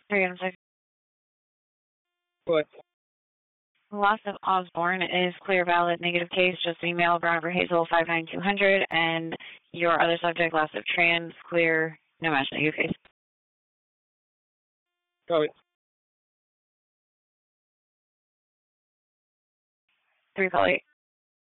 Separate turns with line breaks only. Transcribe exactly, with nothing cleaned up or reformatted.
Three and six.
What?
Loss of Osborne is clear, valid, negative case. Just email Brown for Hazel five nine two hundred, and your other subject, loss of trans, clear, no match, negative case.
Got it.
Three call eight.